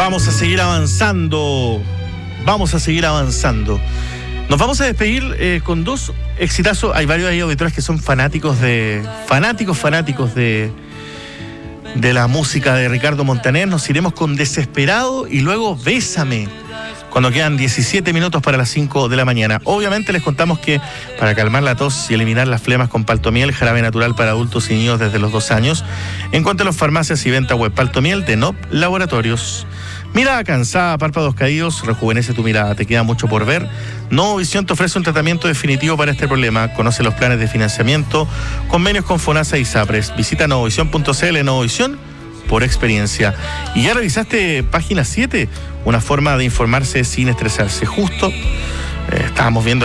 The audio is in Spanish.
Vamos a seguir avanzando. Nos vamos a despedir con dos exitazos. Hay varios ahí auditores que son fanáticos de la música de Ricardo Montaner. Nos iremos con Desesperado y luego Bésame, cuando quedan 17 minutos para las 5 de la mañana. Obviamente les contamos que para calmar la tos y eliminar las flemas con Paltomiel, jarabe natural para adultos y niños desde los 2 años, encuentra las farmacias y venta web Paltomiel de NOP Laboratorios. Mirada cansada, párpados caídos, rejuvenece tu mirada, te queda mucho por ver. Novovisión te ofrece un tratamiento definitivo para este problema. Conoce los planes de financiamiento, convenios con FONASA y SAPRES. Visita novovisión.cl. Novovisión por experiencia. ¿Y ya revisaste página 7? Una forma de informarse sin estresarse. Justo estábamos viendo